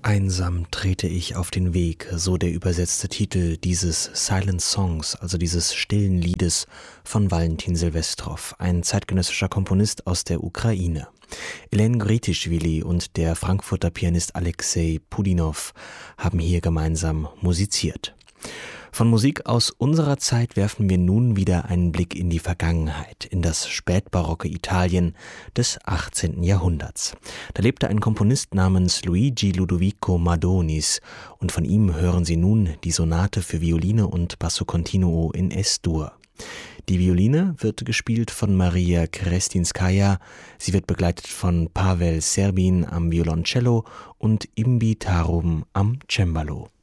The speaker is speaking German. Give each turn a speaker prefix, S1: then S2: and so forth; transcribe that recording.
S1: Einsam trete ich auf den Weg, so der übersetzte Titel dieses Silent Songs, also dieses stillen Liedes von Valentin Silvestrov, ein zeitgenössischer Komponist aus der Ukraine. Elene Gritischvili und der Frankfurter Pianist Alexei Pudinow haben hier gemeinsam musiziert. Von Musik aus unserer Zeit werfen wir nun wieder einen Blick in die Vergangenheit, in das spätbarocke Italien des 18. Jahrhunderts. Da lebte ein Komponist namens Luigi Ludovico Madonis und von ihm hören Sie nun die Sonate für Violine und Basso Continuo in S-Dur. Die Violine wird gespielt von Maria Krestinskaja, sie wird begleitet von Pavel Serbin am Violoncello und Imbi Tarum am Cembalo.